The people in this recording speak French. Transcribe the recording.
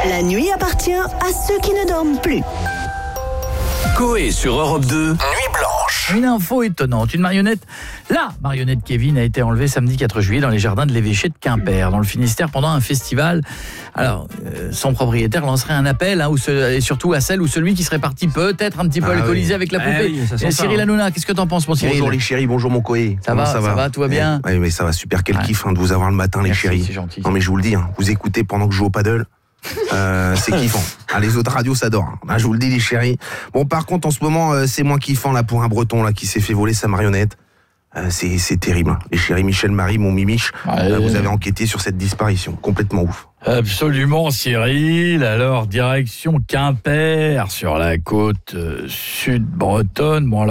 La nuit appartient à ceux qui ne dorment plus. Coé sur Europe 2, Nuit Blanche. Une info étonnante, la marionnette Kevin a été enlevée samedi 4 juillet dans les jardins de l'évêché de Quimper, dans le Finistère, pendant un festival. Alors, son propriétaire lancerait un appel, et surtout à celle ou celui qui serait parti peut-être un petit peu alcoolisé avec la poupée. Oui, Cyril Hanouna, qu'est-ce que t'en penses, mon Cyril? Bonjour les chéris, bonjour mon Coé. Ça va, tout va bien? Oui, mais ça va super, quel kiff de vous avoir le matin les chéris. C'est gentil. Non mais je vous le dis, vous écoutez pendant que je joue au paddle. C'est kiffant. Les autres radios s'adorent. Je vous le dis les chéris. Bon, par contre en ce moment c'est moins kiffant là pour un breton là qui s'est fait voler sa marionnette. C'est terrible. Les chéris, Michel Marie, mon mimiche, vous avez enquêté sur cette disparition complètement ouf. Absolument, Cyril. Alors, direction Quimper, sur la côte sud bretonne. Bon, alors